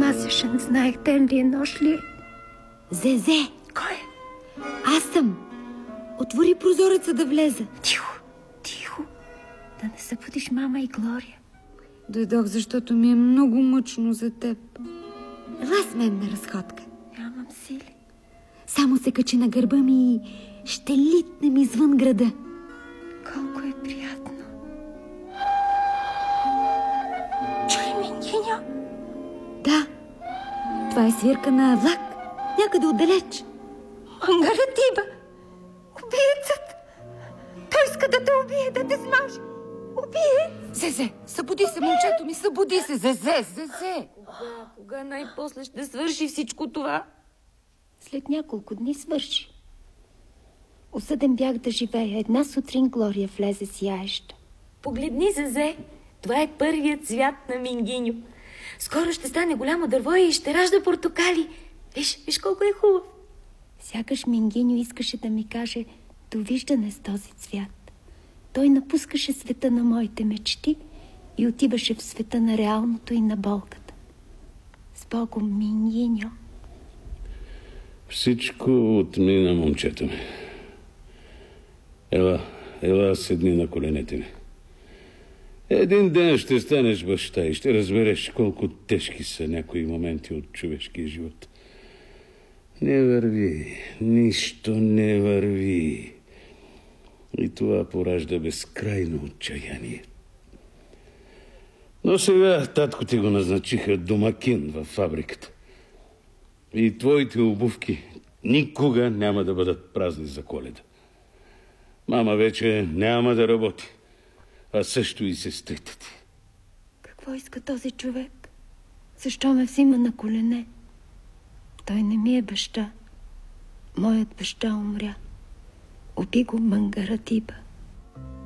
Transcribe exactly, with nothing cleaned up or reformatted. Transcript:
пазеше, не знаех ден ли е, нощ ли е. Зезе! Кой? Аз съм. Отвори прозореца да влеза. Тихо, тихо. Да не събудиш мама и Глория. Дойдох, защото ми е много мъчно за теб. Ела с мен на разходка. Нямам сили. Само се качи на гърба ми и ще литнем извън града. Колко е приятно. Чуй, Мингиньо. Да, това е свирка на влак. Някъде отдалеч. Мангаратиба! Убиецът! Той иска да те убие, да те смаже. Убиец! Зезе, събуди се, момчето ми, събуди се, Зезе, Зезе! Кога, кога най-после ще свърши всичко това? След няколко дни свърши. Осъден бях да живея. Една сутрин Глория влезе сияеща. Погледни, Зезе, това е първият цвят на Мингиньо. Скоро ще стане голямо дърво и ще ражда портокали. Виж, виж колко е хубав. Сякаш Мингиньо искаше да ми каже довиждане с този цвят. Той напускаше света на моите мечти и отиваше в света на реалното и на болката. С Богом, Мингиньо. Всичко отмина, момчето ми. Ела, ела, седни на коленете ми. Един ден ще станеш баща и ще разбереш колко тежки са някои моменти от човешкия живот. Не върви, нищо не върви. И това поражда безкрайно отчаяние. Но сега татко ти го назначиха домакин във фабриката. И твоите обувки никога няма да бъдат празни за Коледа. Мама вече няма да работи, а също и сестрите ти. Какво иска този човек? Защо ме взима на колене? Той не ми е баща. Моят баща умря. Уби го Мангаратиба.